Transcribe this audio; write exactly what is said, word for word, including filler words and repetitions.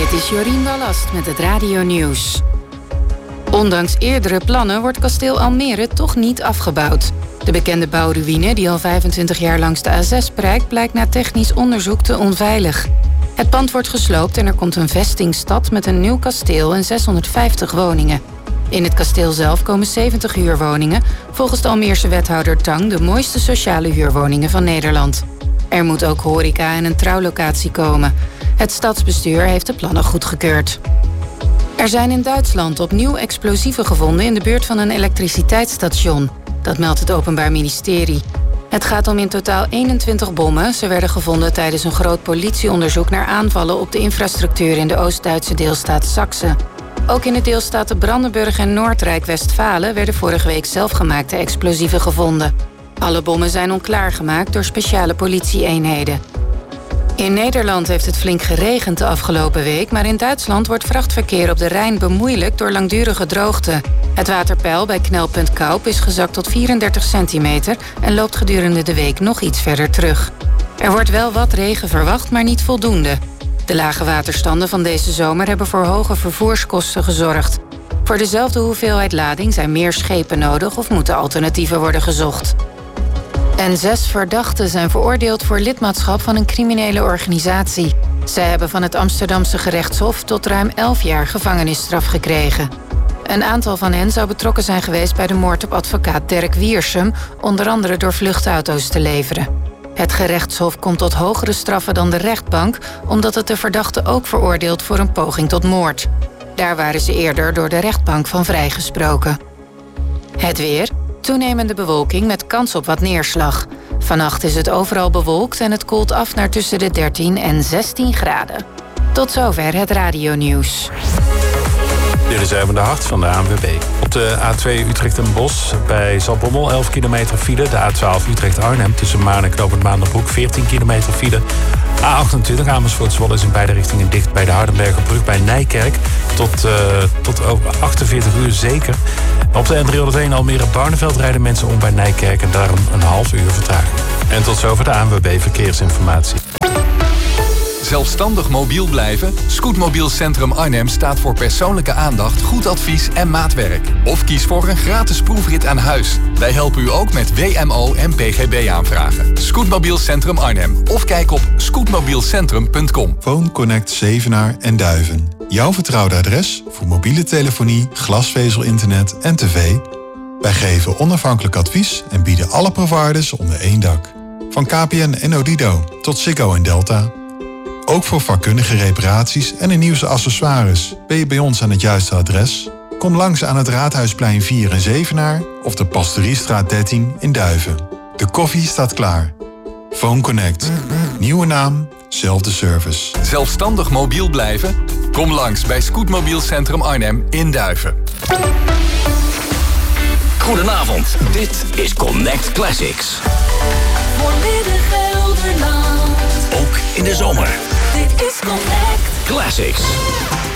Dit is Jorien Wallast met het Radio Nieuws. Ondanks eerdere plannen wordt kasteel Almere toch niet afgebouwd. De bekende bouwruïne, die al vijfentwintig jaar langs de A zes prijkt, blijkt na technisch onderzoek te onveilig. Het pand wordt gesloopt en er komt een vestingstad met een nieuw kasteel en zeshonderdvijftig woningen. In het kasteel zelf komen zeventig huurwoningen, volgens de Almeerse wethouder Tang de mooiste sociale huurwoningen van Nederland. Er moet ook horeca en een trouwlocatie komen. Het stadsbestuur heeft de plannen goedgekeurd. Er zijn in Duitsland opnieuw explosieven gevonden in de buurt van een elektriciteitsstation. Dat meldt het Openbaar Ministerie. Het gaat om in totaal eenentwintig bommen. Ze werden gevonden tijdens een groot politieonderzoek naar aanvallen op de infrastructuur in de Oost-Duitse deelstaat Saksen. Ook in de deelstaten Brandenburg en Noordrijk-Westfalen werden vorige week zelfgemaakte explosieven gevonden. Alle bommen zijn onklaargemaakt door speciale politieeenheden. In Nederland heeft het flink geregend de afgelopen week, maar in Duitsland wordt vrachtverkeer op de Rijn bemoeilijkt door langdurige droogte. Het waterpeil bij knelpunt Kaup is gezakt tot vierendertig centimeter en loopt gedurende de week nog iets verder terug. Er wordt wel wat regen verwacht, maar niet voldoende. De lage waterstanden van deze zomer hebben voor hoge vervoerskosten gezorgd. Voor dezelfde hoeveelheid lading zijn meer schepen nodig of moeten alternatieven worden gezocht. En zes verdachten zijn veroordeeld voor lidmaatschap van een criminele organisatie. Zij hebben van het Amsterdamse gerechtshof tot ruim elf jaar gevangenisstraf gekregen. Een aantal van hen zou betrokken zijn geweest bij de moord op advocaat Dirk Wiersum, onder andere door vluchtauto's te leveren. Het gerechtshof komt tot hogere straffen dan de rechtbank, omdat het de verdachten ook veroordeelt voor een poging tot moord. Daar waren ze eerder door de rechtbank van vrijgesproken. Het weer. Toenemende bewolking met kans op wat neerslag. Vannacht is het overal bewolkt en het koelt af naar tussen de dertien en zestien graden. Tot zover het radionieuws. Dit is even de hart van de A N W B. Op de A twee Utrecht en Bosch bij Zaltbommel elf kilometer file. De A twaalf Utrecht-Arnhem tussen Maan en Knooppunt Maanderbroek veertien kilometer file. A achtentwintig Amersfoort-Zwolle is in beide richtingen dicht bij de Hardenbergerbrug bij Nijkerk. Tot, uh, tot over achtenveertig uur zeker. Op de N driehonderdéén Almere-Barneveld rijden mensen om bij Nijkerk en daarom een half uur vertraging. En tot zover de A N W B Verkeersinformatie. Zelfstandig mobiel blijven? Scootmobiel Centrum Arnhem staat voor persoonlijke aandacht, goed advies en maatwerk. Of kies voor een gratis proefrit aan huis. Wij helpen u ook met W M O en P G B-aanvragen. Scootmobiel Centrum Arnhem. Of kijk op scootmobielcentrum punt com. Phone Connect Zevenaar en Duiven. Jouw vertrouwde adres voor mobiele telefonie, glasvezel-internet en tv. Wij geven onafhankelijk advies en bieden alle providers onder één dak. Van K P N en Odido tot Ziggo en Delta. Ook voor vakkundige reparaties en een nieuwste accessoires ben je bij ons aan het juiste adres. Kom langs aan het Raadhuisplein vier in Zevenaar of de Pastoriestraat dertien in Duiven. De koffie staat klaar. Phone Connect. Nieuwe naam, zelfde service. Zelfstandig mobiel blijven? Kom langs bij Scootmobiel Centrum Arnhem in Duiven. Goedenavond, dit is Connect Classics. Voor Midden-Gelderland. Ook in de zomer. Dit is Connect Classics.